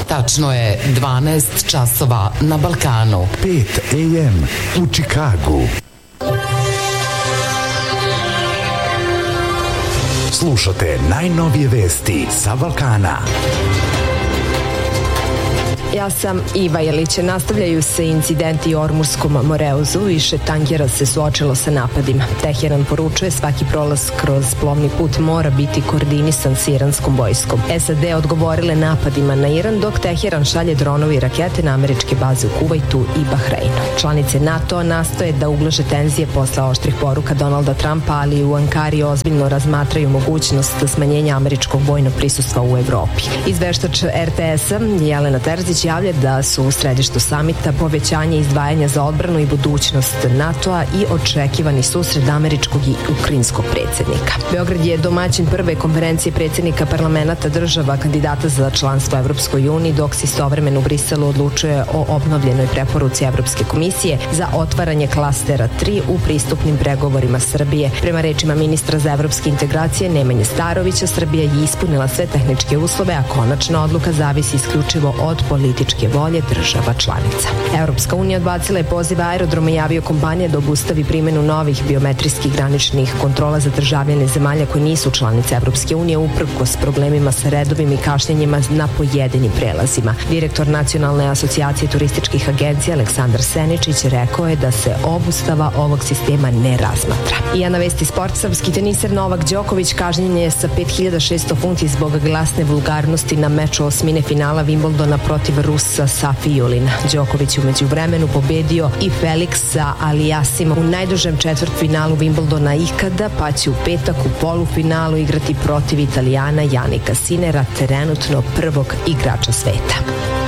Tačno je 12 časova na Balkanu. 5 AM u Čikagu. Slušate najnovije vesti sa Balkana. Ja sam Iva Jelić. Nastavljaju se incidenti u Ormurskom Moreuzu. Više tankera se suočilo sa napadima. Teheran poručuje svaki prolaz kroz plovni put mora biti koordinisan s iranskom vojskom. SAD odgovorile napadima na Iran, dok Teheran šalje dronovi i rakete na američke baze u Kuvajtu i Bahreinu. Članice NATO nastoje da ublaže tenzije posle oštrih poruka Donalda Trumpa, ali u Ankari ozbiljno razmatraju mogućnost smanjenja američkog vojnog prisustva u Evropi. Izveštač RTS-a Jelena Terzić javlja da su u središtu samita povećanje izdvajanja za odbranu i budućnost NATO-a i očekivani susret američkog i ukrajinskog predsjednika. Beograd je domaćin prve konferencije predsjednika parlamenta država kandidata za članstvo Evropskoj uniji, dok se istovremeno u Briselu odlučuje o obnovljenoj preporuci Evropske komisije za otvaranje klastera 3 u pristupnim pregovorima Srbije. Prema rečima ministra za evropske integracije Nemanje Starovića, Srbija je ispunila sve tehničke uslove, a konačna odluka zavisi isključivo od političke volje država članica. Evropska unija odbacila je poziv aerodroma i aviokompanije da obustavi primjenu novih biometrijskih graničnih kontrola za državljane zemalja koje nisu članice Evropske unije uprkos problemima sa redovima i kašnjenjima na pojedinim prelazima. Direktor Nacionalne asocijacije turističkih agencija Aleksandar Seničić rekao je da se obustava ovog sistema ne razmatra. I na vesti sport, srpski teniser Novak Đoković kažnjen je sa 5600 funti zbog glasne vulgarnosti na meču osmine finala Wimbledona protiv Rusa Safi Julina. Đoković umeđu vremenu pobedio i Felixa Aliasima u najdužem četvrtfinalu Wimbledona ikada, pa će u petak u polufinalu igrati protiv Italijana Janika Sinera, trenutno prvog igrača sveta.